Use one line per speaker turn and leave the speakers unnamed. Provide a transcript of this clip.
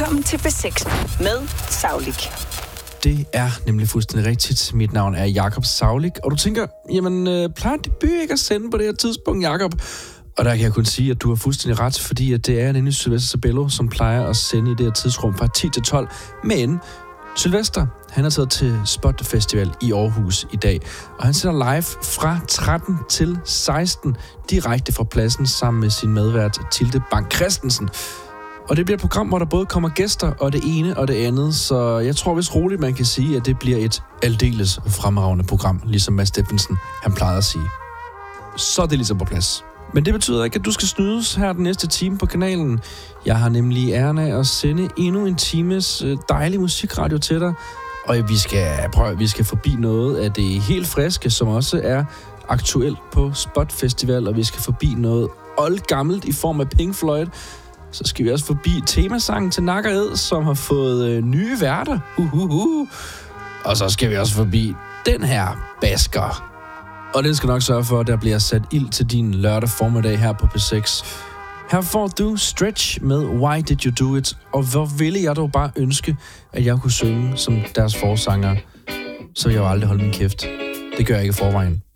Velkommen til B6 med Saulik.
Det er nemlig fuldstændig rigtigt. Mit navn er Jakob Saulik, og du tænker, jamen, plejer debut ikke at sende på det her tidspunkt, Jakob? Og der kan jeg kun sige, at du har fuldstændig ret, fordi at det er nemlig Sylvester Sabello, som plejer at sende i det her tidsrum fra 10 til 12. Men Sylvester, han er taget til Spot Festival i Aarhus i dag, og han sender live fra 13 til 16, direkte fra pladsen sammen med sin medvært Tilde Bang Christensen. Og det bliver et program, hvor der både kommer gæster og det ene og det andet, så jeg tror vist roligt, man kan sige, at det bliver et aldeles fremragende program, ligesom Mads Steffensen, han plejede at sige. Så er det ligesom på plads. Men det betyder ikke, at du skal snydes her den næste time på kanalen. Jeg har nemlig æren af at sende endnu en times dejlig musikradio til dig. Og vi skal forbi noget af det helt friske, som også er aktuelt på Spot Festival. Og vi skal forbi noget oldgammelt i form af Pink Floyd. Så skal vi også forbi temasangen til Nak & Æd, som har fået nye værter. Og så skal vi også forbi den her basker. Og den skal nok sørge for, at der bliver sat ild til din lørdag formiddag her på P6. Her får du Stretch med Why Did You Do It? Og hvor ville jeg dog bare ønske, at jeg kunne synge som deres forsanger. Så jeg jo aldrig holde min kæft. Det gør jeg ikke i forvejen.